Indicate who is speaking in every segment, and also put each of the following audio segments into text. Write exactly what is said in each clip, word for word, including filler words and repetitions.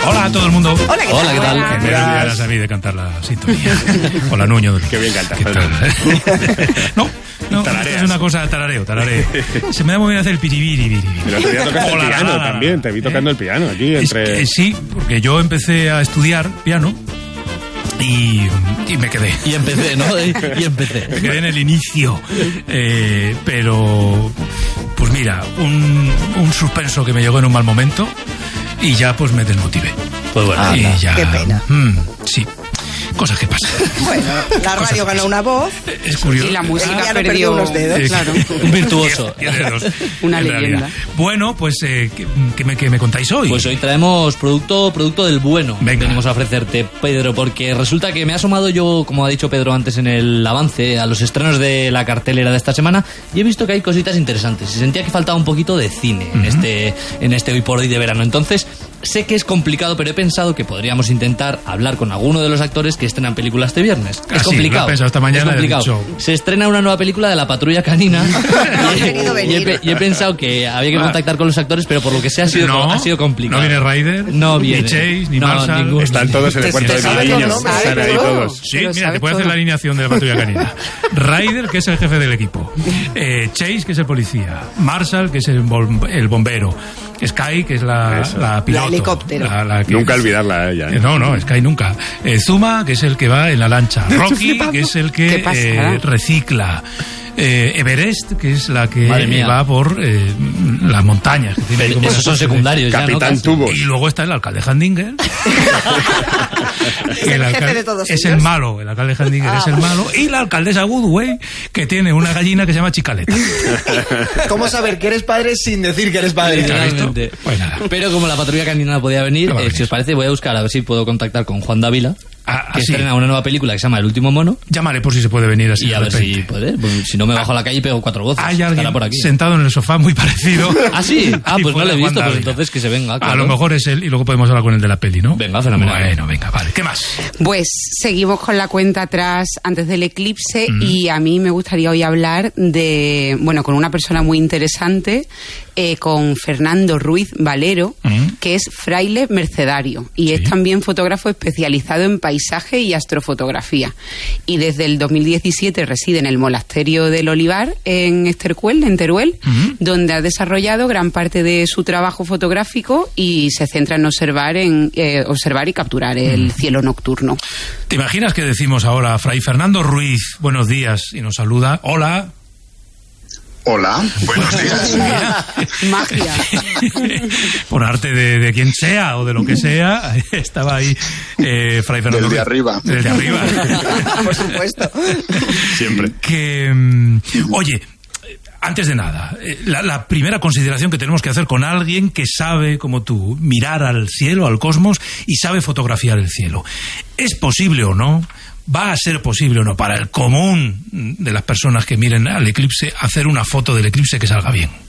Speaker 1: Hola a todo el mundo.
Speaker 2: Hola, ¿qué tal?
Speaker 3: Hola, ¿qué tal?
Speaker 1: Que me olvidara a mí de cantar la sintonía. Hola, Nuño.
Speaker 4: Qué bien cantas.
Speaker 1: ¿Qué tal? No, no,
Speaker 4: Tarareas.
Speaker 1: es una cosa tarareo, tarareo. Se me da muy bien hacer el piribiri.
Speaker 4: Pero te vi tocando el
Speaker 1: Hola,
Speaker 4: piano
Speaker 1: la, la, la.
Speaker 4: también, te vi tocando
Speaker 1: ¿Eh?
Speaker 4: el piano aquí
Speaker 1: Es
Speaker 4: entre...
Speaker 1: que, sí, porque yo empecé a estudiar piano y, y me quedé.
Speaker 3: Y empecé, ¿no? Y empecé.
Speaker 1: Me quedé en el inicio. Eh, pero, pues mira, un, un suspenso que me llegó en un mal momento y ya pues me desmotivé.
Speaker 3: Pues bueno,
Speaker 1: Y ya,
Speaker 2: qué pena.
Speaker 1: mm, sí, cosas que pasan.
Speaker 2: Bueno, la radio ganó una voz.
Speaker 1: Es curioso.
Speaker 5: Y la música
Speaker 2: El piano
Speaker 5: perdió,
Speaker 2: perdió unos dedos.
Speaker 1: Eh,
Speaker 5: claro.
Speaker 3: un virtuoso.
Speaker 1: Diez- diez dedos,
Speaker 5: Una
Speaker 1: en
Speaker 5: leyenda.
Speaker 1: realidad. Bueno, pues, eh, ¿qué, qué me, qué me contáis hoy?
Speaker 3: Pues hoy traemos producto, producto del bueno.
Speaker 1: Venga.
Speaker 3: Venimos a ofrecerte, Pedro, porque resulta que me he asomado yo, como ha dicho Pedro antes en el avance, a los estrenos de la cartelera de esta semana y he visto que hay cositas interesantes. Y sentía que faltaba un poquito de cine en este, en este hoy por hoy de verano. Entonces, sé que es complicado, pero he pensado que podríamos intentar hablar con alguno de los actores que estrenan películas este viernes.
Speaker 1: Ah,
Speaker 3: es
Speaker 1: sí,
Speaker 3: complicado.
Speaker 1: lo he pensado esta mañana,
Speaker 3: Es complicado.
Speaker 1: he dicho-
Speaker 3: Se estrena una nueva película de la Patrulla Canina y,
Speaker 2: querido
Speaker 3: y he,
Speaker 2: venir.
Speaker 3: pe- y he pensado que había que contactar con los actores, pero por lo que sea ha sido,
Speaker 1: no,
Speaker 3: ha sido complicado.
Speaker 1: No viene Ryder,
Speaker 3: No viene.
Speaker 1: ni Chase, ni
Speaker 3: No,
Speaker 1: Marshall.
Speaker 3: ninguno.
Speaker 4: Están todos en el
Speaker 2: Te-
Speaker 4: puerto
Speaker 2: te
Speaker 4: de
Speaker 2: sabe
Speaker 4: Mileño.
Speaker 2: los nombres,
Speaker 4: Están ahí
Speaker 2: todo.
Speaker 4: todos.
Speaker 1: Sí,
Speaker 5: Pero
Speaker 1: mira,
Speaker 5: sabe
Speaker 1: te puede hacer
Speaker 5: todo.
Speaker 1: la alineación de la patrulla canina. Ryder, que es el jefe del equipo. Eh, Chase, que es el policía. Marshall, que es el, bom- el bombero. Sky, que es la,
Speaker 4: Eso.
Speaker 1: la piloto.
Speaker 2: La helicóptero.
Speaker 1: La- la que-
Speaker 4: Nunca olvidarla a ella.
Speaker 1: Eh,
Speaker 4: ¿eh?
Speaker 1: No, no, Sky nunca. Eh, Zuma, que es el que va en la lancha. Rocky, que es el que
Speaker 5: ¿Qué pasa?
Speaker 1: eh, recicla. Eh, Everest, que es la que
Speaker 3: Madre mía.
Speaker 1: va por eh, las montañas. Que tiene ahí como
Speaker 3: Esos
Speaker 1: una
Speaker 3: son
Speaker 1: cosa de-
Speaker 3: secundarios ya, ¿no?
Speaker 4: Capitán
Speaker 3: Casi.
Speaker 4: Tubos.
Speaker 1: Y luego está el alcalde Handinger.
Speaker 2: Es el jefe de todos
Speaker 1: es
Speaker 2: ellos.
Speaker 1: el malo, el alcalde Handinger
Speaker 2: Ah,
Speaker 1: es el malo. Y la alcaldesa Goodway, que tiene una gallina que se llama Chicaleta.
Speaker 6: ¿Cómo saber que eres padre sin decir que eres padre?
Speaker 3: Literalmente.
Speaker 1: Pues nada.
Speaker 3: Pero como la patrulla canina no podía venir,
Speaker 1: No va a
Speaker 3: eh,
Speaker 1: venir.
Speaker 3: si os parece, voy a buscar a ver si puedo contactar con Juan Dávila,
Speaker 1: Ah,
Speaker 3: que
Speaker 1: sí.
Speaker 3: estrena una nueva película que se llama El último mono.
Speaker 1: Llámale por si se puede venir así
Speaker 3: Y a
Speaker 1: de
Speaker 3: ver si
Speaker 1: repente.
Speaker 3: puede. Pues, si no me bajo a la calle y pego cuatro voces.
Speaker 1: Hay
Speaker 3: Estará
Speaker 1: alguien
Speaker 3: por aquí.
Speaker 1: sentado en el sofá muy parecido.
Speaker 3: ¿Ah, sí? Ah,
Speaker 1: Y
Speaker 3: pues no
Speaker 1: fuera
Speaker 3: lo he
Speaker 1: Juan
Speaker 3: visto, pues
Speaker 1: Dávila.
Speaker 3: entonces que se venga.
Speaker 1: A
Speaker 3: claro.
Speaker 1: lo mejor es él y luego podemos hablar con el de la peli, ¿no?
Speaker 3: Venga, fenomenal.
Speaker 1: Bueno, venga, vale. ¿Qué más?
Speaker 5: Pues seguimos con la cuenta atrás antes del eclipse
Speaker 1: Mm.
Speaker 5: y a mí me gustaría hoy hablar de, bueno, con una persona muy interesante, eh, con Fernando Ruiz Valero,
Speaker 1: Mm.
Speaker 5: que es fraile mercedario y
Speaker 1: Sí.
Speaker 5: es también fotógrafo especializado en paisaje y astrofotografía. Y desde el dos mil diecisiete reside en el monasterio del Olivar, en Estercuel, en Teruel,
Speaker 1: Mm.
Speaker 5: donde ha desarrollado gran parte de su trabajo fotográfico y se centra en observar, en, eh, observar y capturar el cielo nocturno.
Speaker 1: ¿Te imaginas que decimos ahora, Fray Fernando Ruiz, buenos días, y nos saluda? Hola.
Speaker 7: Hola, buenos días.
Speaker 5: Magia.
Speaker 1: Por arte de, de quien sea o de lo que sea, estaba ahí eh, Fray Fernando
Speaker 7: Del de
Speaker 1: Ruiz.
Speaker 7: arriba.
Speaker 1: Del de arriba.
Speaker 2: Por supuesto.
Speaker 4: Siempre.
Speaker 1: Que, mm, oye, antes de nada, eh, la, la primera consideración que tenemos que hacer con alguien que sabe, como tú, mirar al cielo, al cosmos, y sabe fotografiar el cielo. ¿Es posible o no? ¿Va a ser posible o no para el común de las personas que miren al eclipse hacer una foto del eclipse que salga bien?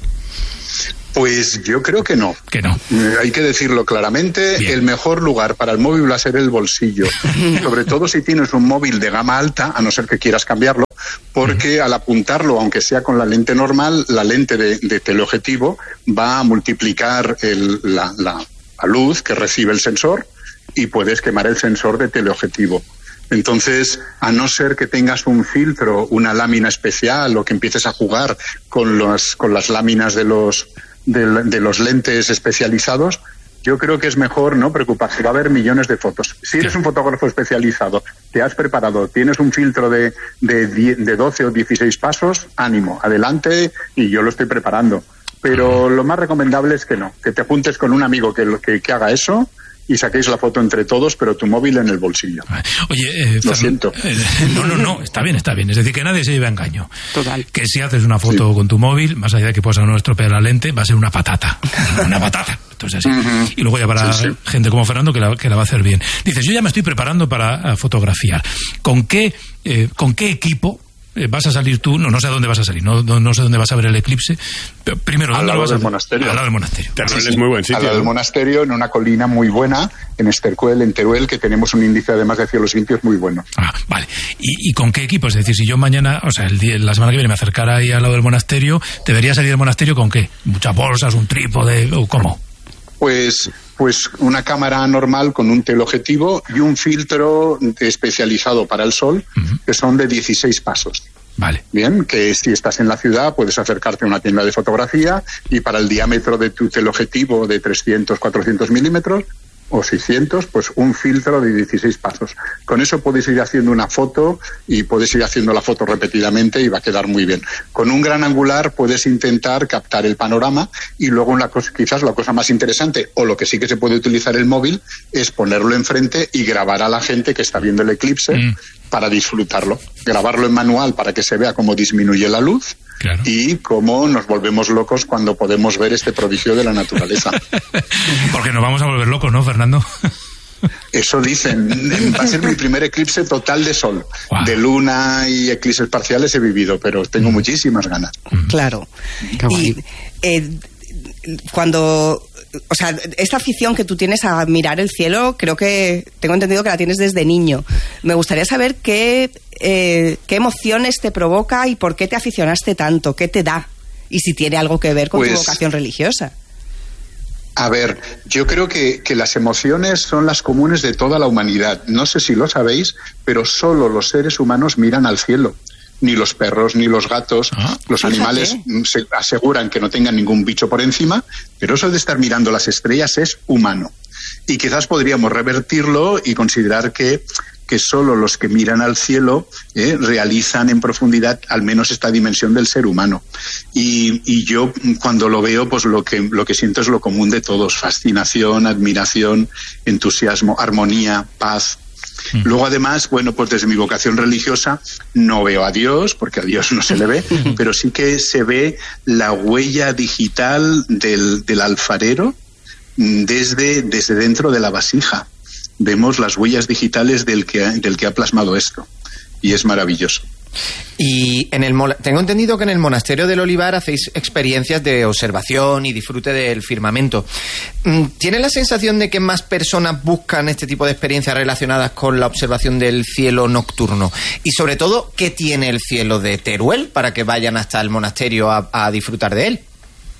Speaker 7: Pues yo creo que no.
Speaker 1: Que no.
Speaker 7: Eh, Hay que decirlo claramente,
Speaker 1: Bien.
Speaker 7: el mejor lugar para el móvil va a ser el bolsillo. Sobre todo si tienes un móvil de gama alta, a no ser que quieras cambiarlo, porque al apuntarlo, aunque sea con la lente normal, la lente de, de teleobjetivo va a multiplicar el- la, la- la luz que recibe el sensor y puedes quemar el sensor de teleobjetivo. Entonces, a no ser que tengas un filtro, una lámina especial o que empieces a jugar con, los, con las láminas de los, de, de los lentes especializados, yo creo que es mejor no preocuparse. Va a haber millones de fotos. Si eres un fotógrafo especializado, te has preparado, tienes un filtro de, de, die- de doce o dieciséis pasos, ánimo, adelante, y yo lo estoy preparando. Pero lo más recomendable es que no, que te juntes con un amigo que, que, que haga eso y saquéis la foto entre todos, pero tu móvil en el bolsillo.
Speaker 1: Oye, eh,
Speaker 7: Lo
Speaker 1: Fern-
Speaker 7: siento.
Speaker 1: eh, no, no, no, está bien, está bien. Es decir, que nadie se lleve a engaño.
Speaker 5: Total.
Speaker 1: Que si haces una foto
Speaker 7: Sí.
Speaker 1: con tu móvil, más allá de que puedas no estropear la lente, va a ser una patata. Una patata. Entonces, así. Y luego ya para
Speaker 7: Sí, sí.
Speaker 1: gente como Fernando que la, que la va a hacer bien. Dices, yo ya me estoy preparando para eh, fotografiar. ¿Con qué, eh, ¿con qué equipo eh, vas a salir tú? No, no sé a dónde vas a salir, no, no, no sé dónde vas a ver el eclipse. Pero primero,
Speaker 7: Al
Speaker 1: ¿dónde
Speaker 7: lado
Speaker 1: lo vas a
Speaker 7: del
Speaker 1: ver?
Speaker 7: monasterio.
Speaker 1: Al lado del monasterio.
Speaker 4: Teruel es muy buen
Speaker 7: Al
Speaker 4: sitio.
Speaker 7: lado del
Speaker 4: ¿no?
Speaker 7: monasterio, en una colina muy buena, en Estercuel, en Teruel, que tenemos un índice además de cielos limpios muy bueno.
Speaker 1: Ah, vale. ¿Y, ¿Y con qué equipo? Es decir, si yo mañana, o sea, el día, la semana que viene me acercara ahí al lado del monasterio, ¿debería salir del monasterio con qué? ¿Muchas bolsas, un trípode o cómo?
Speaker 7: Pues pues una cámara normal con un teleobjetivo y un filtro especializado para el sol, uh-huh. que son de dieciséis pasos.
Speaker 1: Vale.
Speaker 7: Bien, que si estás en la ciudad puedes acercarte a una tienda de fotografía y para el diámetro de tu teleobjetivo de trescientos, cuatrocientos milímetros o seiscientos, pues un filtro de dieciséis pasos. Con eso puedes ir haciendo una foto y puedes ir haciendo la foto repetidamente y va a quedar muy bien. Con un gran angular puedes intentar captar el panorama y luego una cosa, quizás la cosa más interesante, o lo que sí que se puede utilizar el móvil, es ponerlo enfrente y grabar a la gente que está viendo el eclipse mm. para disfrutarlo. Grabarlo en manual para que se vea cómo disminuye la luz. Claro. Y cómo nos volvemos locos cuando podemos ver este prodigio de la naturaleza.
Speaker 1: Porque nos vamos a volver locos, ¿no, Fernando?
Speaker 7: Eso dicen. Va a ser mi primer eclipse total de sol. Wow. De luna y eclipses parciales he vivido, pero tengo mm. muchísimas ganas.
Speaker 2: Claro. Y eh, cuando... O sea, esta afición que tú tienes a mirar el cielo, creo que tengo entendido que la tienes desde niño. Me gustaría saber qué, eh, qué emociones te provoca y por qué te aficionaste tanto, qué te da, y si tiene algo que ver con pues, tu vocación religiosa.
Speaker 7: A ver, yo creo que, que las emociones son las comunes de toda la humanidad. No sé si lo sabéis, pero solo los seres humanos miran al cielo. Ni los perros, ni los gatos. Ah, los fíjate. Animales se aseguran que no tengan ningún bicho por encima, pero eso de estar mirando las estrellas es humano. Y quizás podríamos revertirlo y considerar que, que solo los que miran al cielo eh, realizan en profundidad al menos esta dimensión del ser humano. Y, y yo cuando lo veo, pues lo que, lo que siento es lo común de todos: fascinación, admiración, entusiasmo, armonía, paz. Luego, además, bueno, pues desde mi vocación religiosa no veo a Dios, porque a Dios no se le ve, pero sí que se ve la huella digital del, del alfarero desde, desde dentro de la vasija. Vemos las huellas digitales del que, del que ha plasmado esto, y es maravilloso.
Speaker 6: Y en el tengo entendido que en el monasterio del Olivar hacéis experiencias de observación y disfrute del firmamento. ¿Tienes la sensación de que más personas buscan este tipo de experiencias relacionadas con la observación del cielo nocturno? Y sobre todo, ¿qué tiene el cielo de Teruel para que vayan hasta el monasterio a, a disfrutar de él?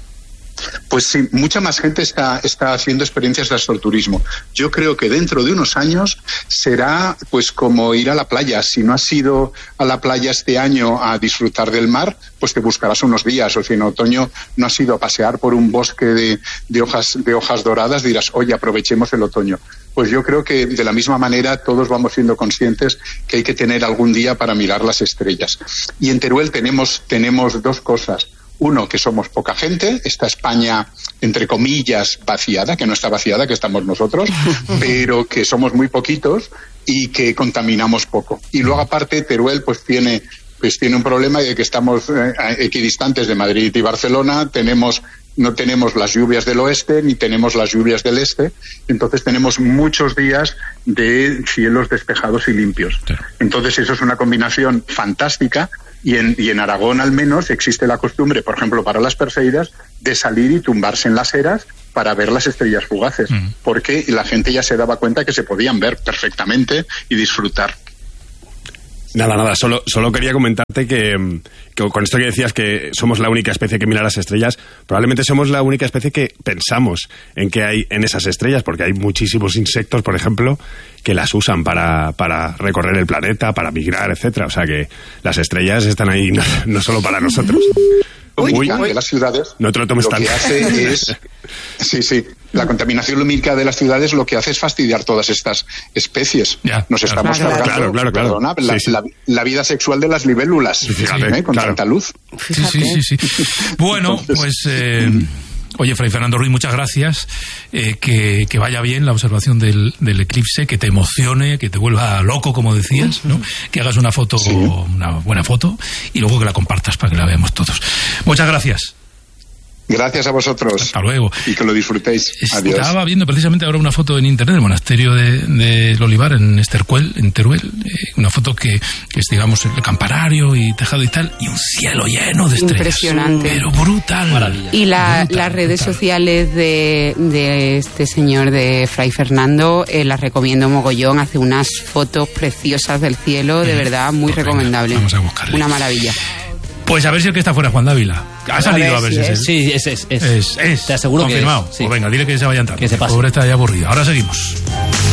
Speaker 7: Pues sí, mucha más gente está, está haciendo experiencias de astroturismo. Yo creo que dentro de unos años será pues como ir a la playa. Si no has ido a la playa este año a disfrutar del mar, pues te buscarás unos días. O si en otoño no has ido a pasear por un bosque de, de, hojas, de hojas doradas, dirás, oye, aprovechemos el otoño. Pues yo creo que de la misma manera todos vamos siendo conscientes que hay que tener algún día para mirar las estrellas. Y en Teruel tenemos, tenemos dos cosas. Uno, que somos poca gente, esta España, entre comillas, vaciada, que no está vaciada, que estamos nosotros, pero que somos muy poquitos y que contaminamos poco. Y luego, aparte, Teruel pues tiene, pues tiene un problema de que estamos eh, equidistantes de Madrid y Barcelona, tenemos, no tenemos las lluvias del oeste ni tenemos las lluvias del este, entonces tenemos muchos días de cielos despejados y limpios. Entonces eso es una combinación fantástica. Y en, y en Aragón, al menos, existe la costumbre, por ejemplo, para las Perseidas, de salir y tumbarse en las eras para ver las estrellas fugaces, mm. porque la gente ya se daba cuenta que se podían ver perfectamente y disfrutar.
Speaker 4: Nada, nada, solo, solo quería comentarte que, que con esto que decías que somos la única especie que mira las estrellas, probablemente somos la única especie que pensamos en qué hay en esas estrellas, porque hay muchísimos insectos, por ejemplo, que las usan para, para recorrer el planeta, para migrar, etcétera. O sea que las estrellas están ahí no, no solo para nosotros.
Speaker 7: Uy, uy, de las ciudades,
Speaker 4: no te lo tomes
Speaker 7: lo
Speaker 4: tan...
Speaker 7: que hace es, sí, sí, la contaminación lumínica de las ciudades lo que hace es fastidiar todas estas especies. Ya, Nos
Speaker 4: claro,
Speaker 7: estamos
Speaker 4: claro,
Speaker 7: cargando,
Speaker 4: claro, claro,
Speaker 7: perdona,
Speaker 4: claro.
Speaker 7: La,
Speaker 4: Sí, sí.
Speaker 7: La, la vida sexual de las libélulas,
Speaker 4: Fíjate,
Speaker 7: ¿eh? con
Speaker 4: claro.
Speaker 7: tanta luz.
Speaker 1: Sí, sí, sí, sí. Bueno, Entonces, pues... Eh... Oye, Fray Fernando Ruiz, muchas gracias. Eh, que, que vaya bien la observación del, del eclipse, que te emocione, que te vuelva loco, como decías, ¿no? Que hagas una foto, sí. una buena foto, y luego que la compartas para que la veamos todos. Muchas gracias.
Speaker 7: Gracias a vosotros.
Speaker 1: Hasta luego.
Speaker 7: Y que lo disfrutéis. Adiós.
Speaker 1: Estaba viendo precisamente ahora una foto en internet del monasterio de, de Olivar, en Estercuel, en Teruel. Eh, una foto que, que es, digamos, el campanario y tejado y tal, y un cielo lleno de estrellas.
Speaker 5: Impresionante.
Speaker 1: Pero brutal.
Speaker 5: Maravilla. Y la, brutal, las redes brutal. sociales de, de este señor, de Fray Fernando, eh, las recomiendo mogollón. Hace unas fotos preciosas del cielo, de verdad, muy pues recomendable.
Speaker 1: Venga, vamos a buscarle.
Speaker 5: Una maravilla.
Speaker 1: Pues a ver si el que está fuera es Juan Dávila. Ha salido a ver, a ver si es.
Speaker 3: Sí, es, es, es.
Speaker 1: Es, es.
Speaker 3: Te aseguro
Speaker 1: confirmado.
Speaker 3: que es. Sí.
Speaker 1: Pues venga, dile que se vaya entrando.
Speaker 3: Que se pase.
Speaker 1: Pobre está ya aburrido. Ahora seguimos.